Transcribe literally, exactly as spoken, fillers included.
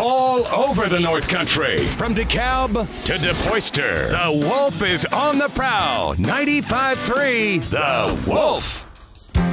all over the North Country. From DeKalb to DePoyster, the Wolf is on the prowl. ninety-five point three, The Wolf.